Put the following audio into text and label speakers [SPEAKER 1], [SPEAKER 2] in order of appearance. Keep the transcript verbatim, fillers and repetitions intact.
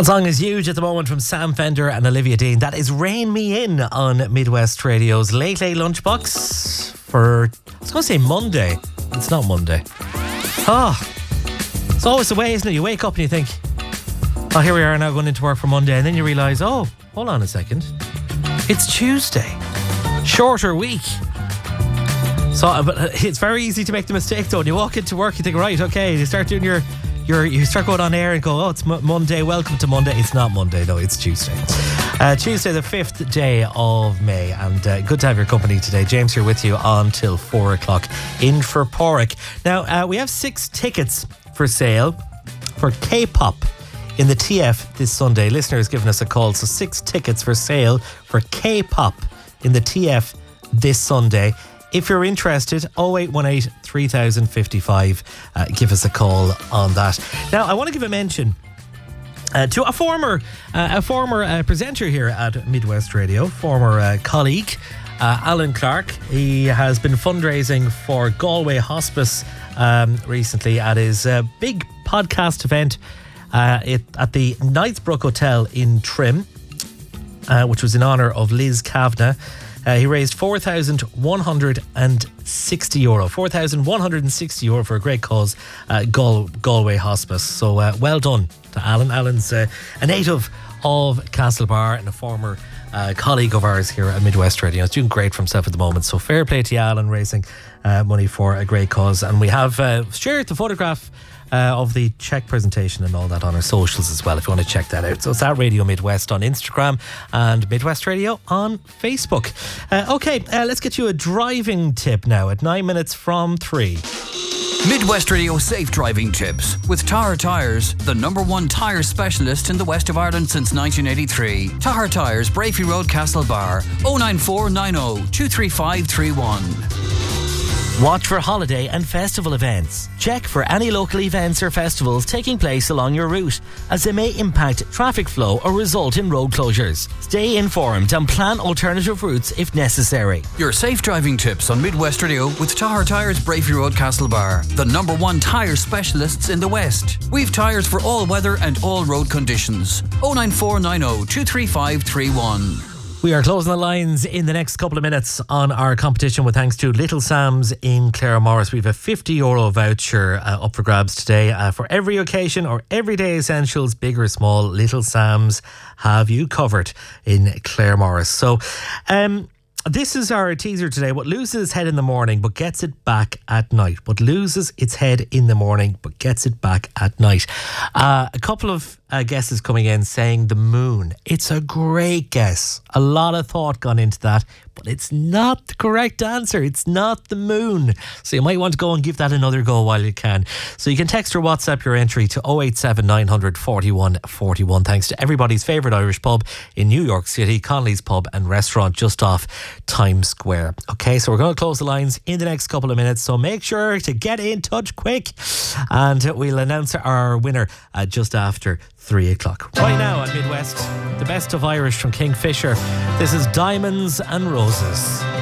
[SPEAKER 1] That song is huge at the moment from Sam Fender and Olivia Dean. That is Rain Me In on Midwest Radio's Late Late Lunchbox for, I was going to say Monday. It's not Monday. Ah, oh, it's always the way, isn't it? You wake up and you think, oh, here we are now going into work for Monday. And then you realise, oh, hold on a second. It's Tuesday. Shorter week. So but it's very easy to make the mistake though. When you walk into work, you think, right, okay, you start doing your You're, you start going on air and go, oh, it's M- Monday, welcome to Monday. It's not Monday, no, it's Tuesday. Uh, Tuesday, the fifth day of May, and uh, good to have your company today. James here with you until four o'clock in for Porrick. Now, uh, we have six tickets for sale for K-pop in the T F this Sunday. Listeners giving us a call, so six tickets for sale for K-pop in the T F this Sunday. If you're interested, oh eight one eight, three thousand fifty-five, uh, give us a call on that. Now, I want to give a mention uh, to a former uh, a former uh, presenter here at Midwest Radio, former uh, colleague, uh, Alan Clark. He has been fundraising for Galway Hospice um, recently at his uh, big podcast event uh, it, at the Knightsbrook Hotel in Trim, uh, which was in honour of Liz Kavanagh. Uh, he raised four thousand one hundred sixty euro. four thousand one hundred sixty euro for a great cause, uh, Gal- Galway Hospice. So uh, well done to Alan. Alan's uh, a native of Castlebar and a former uh, colleague of ours here at Midwest Radio. He's doing great for himself at the moment. So fair play to you, Alan, raising uh, money for a great cause. And we have uh, shared the photograph Uh, of the check presentation and all that on our socials as well, if you want to check that out. So it's at Radio Midwest on Instagram and Midwest Radio on Facebook. Uh, okay, uh, let's get you a driving tip now at nine minutes from three.
[SPEAKER 2] Midwest Radio Safe Driving Tips with Tahar Tyres, the number one tyre specialist in the west of Ireland since nineteen eighty-three. Tahar Tyres, Brafey Road, Castlebar, oh nine four nine oh, two three five three one.
[SPEAKER 1] Watch for holiday and festival events. Check for any local events or festivals taking place along your route, as they may impact traffic flow or result in road closures. Stay informed and plan alternative routes if necessary.
[SPEAKER 2] Your safe driving tips on Midwest Radio with Tahar Tyres, Brafey Road, Castlebar, the number one tyre specialists in the West. We've tyres for all weather and all road conditions. oh nine four nine oh, two three five three one.
[SPEAKER 1] We are closing the lines in the next couple of minutes on our competition with thanks to Little Sam's in Claremorris. We have a fifty euro voucher uh, up for grabs today uh, for every occasion or everyday essentials, big or small. Little Sam's have you covered in Claremorris. So, um, this is our teaser today. What loses its head in the morning but gets it back at night. What loses its head in the morning but gets it back at night. Uh, a couple of uh, guesses coming in saying the moon. It's a great guess. A lot of thought gone into that, but it's not the correct answer. It's not the moon. So you might want to go and give that another go while you can. So you can text or WhatsApp your entry to oh eight seven nine hundred forty-one forty-one. Thanks to everybody's favourite Irish pub in New York City, Connolly's Pub and Restaurant just off Times Square. Okay, so we're going to close the lines in the next couple of minutes, so make sure to get in touch quick and we'll announce our winner uh, just after three o'clock. Right now on Midwest, the best of Irish from Kingfisher. This is Diamonds and Roses.